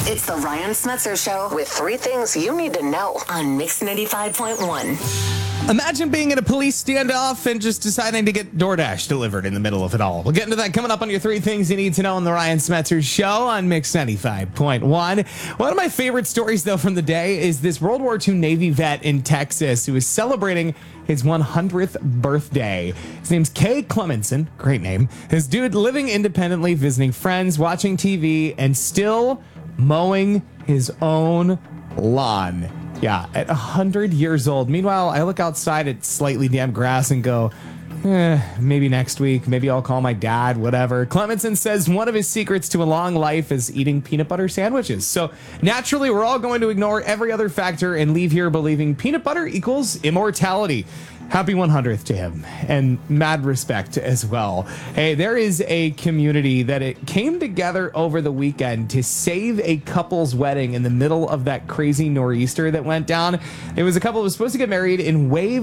It's the Ryan Smetzer Show with 3 things you need to know on Mix 95.1. Imagine being in a police standoff and just deciding to get DoorDash delivered in the middle of it all. We'll get into that coming up on your 3 things you need to know on the Ryan Smetzer Show on Mix 95.1. One of my favorite stories, though, from the day is this World War II Navy vet in Texas who is celebrating his 100th birthday. His name's Kay Clemenson. Great name. This dude living independently, visiting friends, watching TV, and still mowing his own lawn. Yeah, at 100 years old. Meanwhile, I look outside at slightly damp grass and go, maybe next week, maybe I'll call my dad, whatever. Clemenson says one of his secrets to a long life is eating peanut butter sandwiches. So naturally, we're all going to ignore every other factor and leave here believing peanut butter equals immortality. Happy 100th to him, and mad respect as well. Hey, there is a community that it came together over the weekend to save a couple's wedding in the middle of that crazy nor'easter that went down. It was a couple who was supposed to get married in Wave